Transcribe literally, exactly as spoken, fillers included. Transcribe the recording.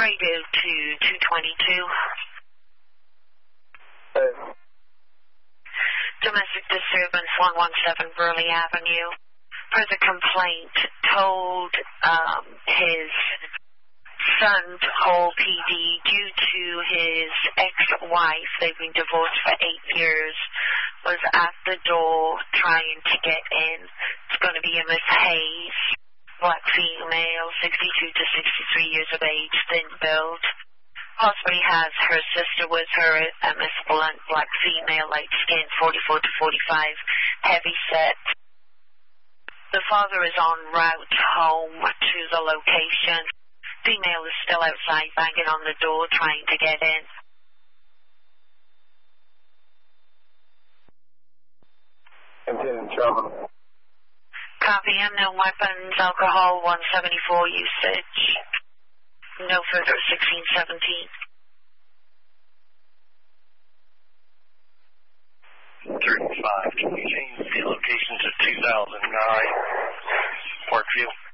Radio to two twenty-two. Hey. Domestic disturbance, one one seven Burley Avenue. For the complaint, told um, his son to call P D due to his ex-wife, they've been divorced for eight years, was at the door trying to get in. It's going to be a Miss Hayes, black female, sixty-two to sixty-three years of age, thin build. Possibly has her sister with her, a Miss Blunt, black female, light skin, forty-four to forty-five, heavy set. The father is en route home to the location. Female is still outside banging on the door trying to get in. Continue travel. Copy, unknown weapons, alcohol, one seventy-four usage. No further, sixteen seventeen. thirty-five, can you change the location to two thousand nine Parkview?